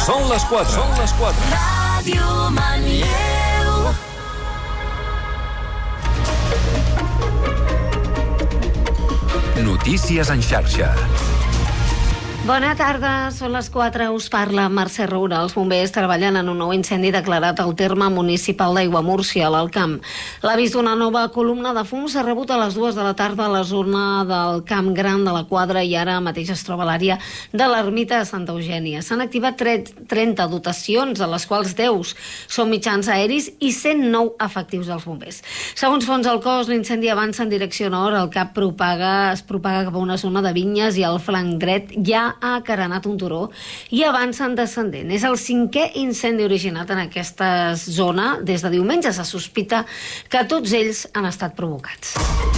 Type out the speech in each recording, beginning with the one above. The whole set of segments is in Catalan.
Són les 4. Són les 4. Ràdio Manlleu. Notícies en xarxa. Bona tarda, són les 4, us parla Mercè Roura. Els bombers treballen en un nou incendi declarat al terme municipal d'Aiguamúrcia, a l'Alt Camp. L'avís d'una nova columna de fum s'ha rebut a les 2 de la tarda a la zona del Camp Gran de la Quadra i ara mateix es troba a l'àrea de l'ermita de Santa Eugènia. S'han activat 30 dotacions, de les quals 10 són mitjans aeris i 109 efectius dels bombers. Segons fonts del cos, l'incendi avança en direcció nord, el cap es propaga cap a una zona de vinyes i al flanc dret ja ha acarenat un turó i avança en descendent. És el 5è incendi originat en aquesta zona. Des de diumenge se sospita que tots ells han estat provocats.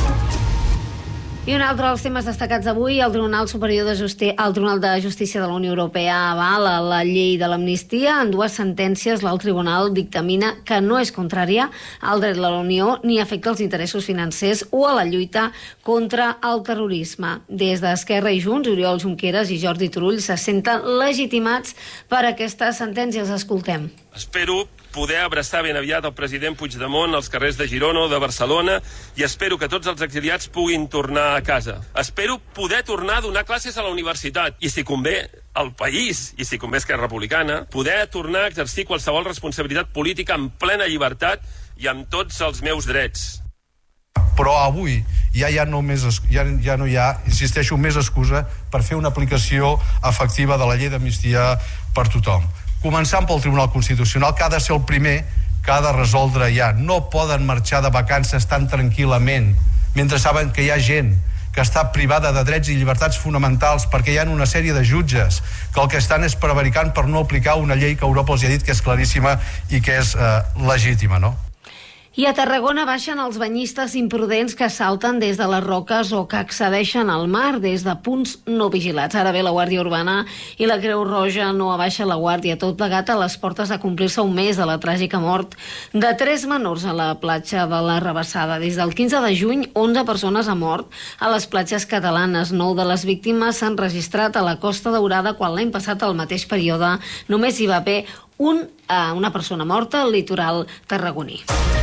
I un altre dels temes destacats d'avui, el Tribunal de Justícia de la Unió Europea avala la llei de l'amnistia. En 2 sentències, l'alt tribunal dictamina que no és contrària al dret de la Unió ni afecta els interessos financers o a la lluita contra el terrorisme. Des d'Esquerra i Junts, Oriol Junqueras i Jordi Turull se senten legitimats per aquestes sentències. Escoltem. Espero poder abraçar ben aviat el president Puigdemont als carrers de Girona o de Barcelona i espero que tots els exiliats puguin tornar a casa. Espero poder tornar a donar classes a la universitat i, si convé, al país, i si convé Esquerra Republicana, poder tornar a exercir qualsevol responsabilitat política en plena llibertat i amb tots els meus drets. Però avui ja no hi ha, insisteixo, més excusa per fer una aplicació efectiva de la llei d'amnistia per tothom. Començant pel Tribunal Constitucional, que ha de ser el primer que ha de resoldre ja. No poden marxar de vacances tan tranquil·lament mentre saben que hi ha gent que està privada de drets i llibertats fonamentals perquè hi ha una sèrie de jutges que el que estan és prevaricant per no aplicar una llei que Europa els ha dit que és claríssima i que és legítima, no? I a Tarragona baixen els banyistes imprudents que salten des de les roques o que accedeixen al mar des de punts no vigilats. Ara bé, la Guàrdia Urbana i la Creu Roja no abaixa la guàrdia, tot plegat a les portes de complir-se un mes de la tràgica mort de 3 menors a la platja de la Rabassada. Des del 15 de juny, 11 persones han mort a les platges catalanes. 9 de les víctimes s'han registrat a la Costa Daurada, quan l'any passat, al mateix període, només hi va haver una persona morta al litoral tarragoní.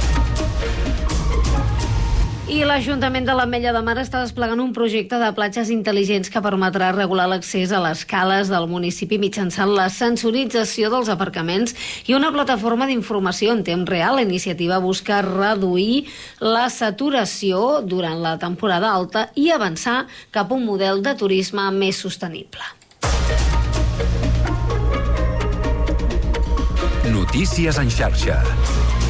I l'Ajuntament de l'Ametlla de Mar està desplegant un projecte de platges intel·ligents que permetrà regular l'accés a les cales del municipi mitjançant la sensorització dels aparcaments i una plataforma d'informació en temps real. La iniciativa busca reduir la saturació durant la temporada alta i avançar cap a un model de turisme més sostenible. Notícies en xarxa.